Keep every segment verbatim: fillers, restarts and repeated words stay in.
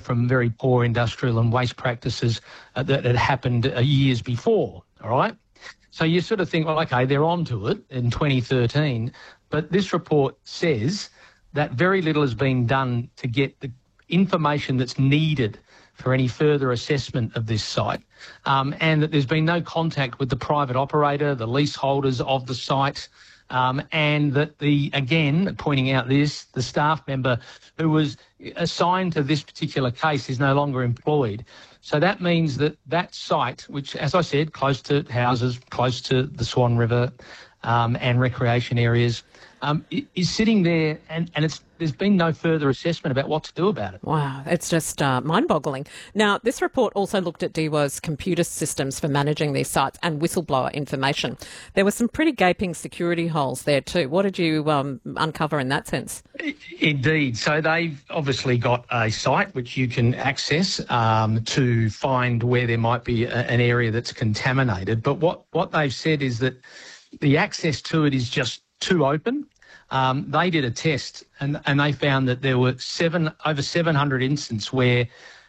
from very poor industrial and waste practices uh, that had happened uh, years before, all right? So you sort of think, well, okay, they're onto it in twenty thirteen, but this report says that very little has been done to get the information that's needed for any further assessment of this site, um, and that there's been no contact with the private operator, the leaseholders of the site, um, and that the, again, pointing out this, the staff member who was assigned to this particular case is no longer employed. So that means that that site, which, as I said, close to houses, close to the Swan River um, and recreation areas, um, is sitting there and, and it's there's been no further assessment about what to do about it. Wow, it's just uh, mind-boggling. Now, this report also looked at D E Wa's computer systems for managing these sites and whistleblower information. There were some pretty gaping security holes there too. What did you um, uncover in that sense? Indeed. So they've obviously got a site which you can access um, to find where there might be a, an area that's contaminated. But what, what they've said is that the access to it is just too open. Um, they did a test and, and they found that there were seven over seven hundred instances where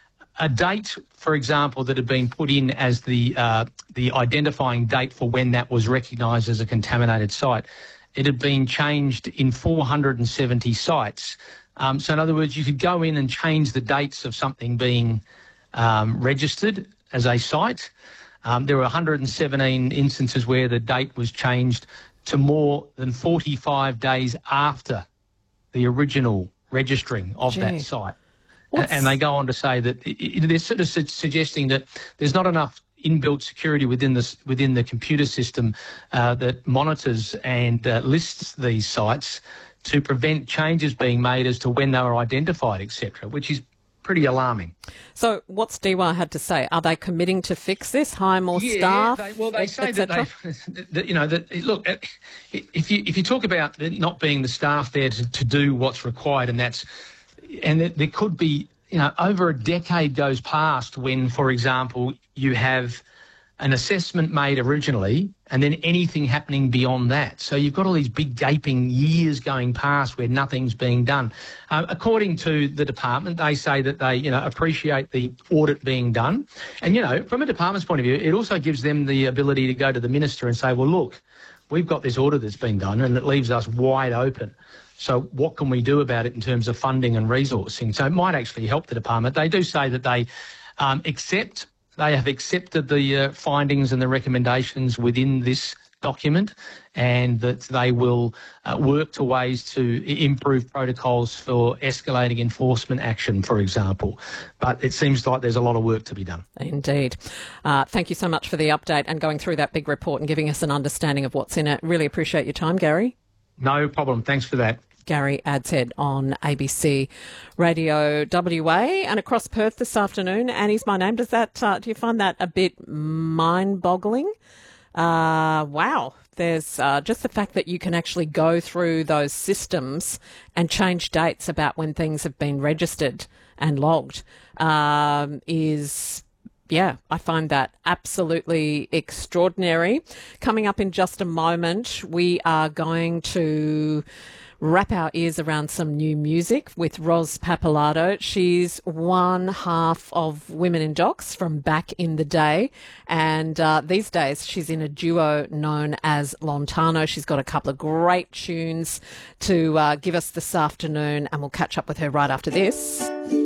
a date, for example, that had been put in as the uh, the identifying date for when that was recognised as a contaminated site, it had been changed in four hundred seventy sites. Um, so in other words, you could go in and change the dates of something being um, registered as a site. Um, there were one hundred seventeen instances where the date was changed to more than forty-five days after the original registering of Gee. that site. What's... And they go on to say that it, it, they're sort of su- suggesting that there's not enough inbuilt security within the, within the computer system uh, that monitors and uh, lists these sites to prevent changes being made as to when they were identified, et cetera, which is pretty alarming. So what's D E W A had to say? Are they committing to fix this, hire more yeah, staff? They, well, they et, say et that they, that, you know, that look, if you if you talk about not being the staff there to, to do what's required, and that's, and that there could be, you know, over a decade goes past when, for example, you have an assessment made originally and then anything happening beyond that. So you've got all these big gaping years going past where nothing's being done. Uh, according to the department, they say that they, you know, appreciate the audit being done. And, you know, from a department's point of view, it also gives them the ability to go to the minister and say, well, look, we've got this audit that's been done and it leaves us wide open. So what can we do about it in terms of funding and resourcing? So it might actually help the department. They do say that they um, accept They have accepted the uh, findings and the recommendations within this document and that they will uh, work to ways to improve protocols for escalating enforcement action, for example. But it seems like there's a lot of work to be done. Indeed. Uh, thank you so much for the update and going through that big report and giving us an understanding of what's in it. Really appreciate your time, Gary. No problem. Thanks for that. Gary Adshead on A B C Radio W A and across Perth this afternoon. Annie's my name. Does that, uh, do you find that a bit mind-boggling? Uh, wow. There's uh, just the fact that you can actually go through those systems and change dates about when things have been registered and logged um, is... Yeah, I find that absolutely extraordinary. Coming up in just a moment, we are going to wrap our ears around some new music with Ros Pappalardo. She's one half of Women in Docs from back in the day, and uh, these days she's in a duo known as Lontano. She's got a couple of great tunes to uh, give us this afternoon, and we'll catch up with her right after this.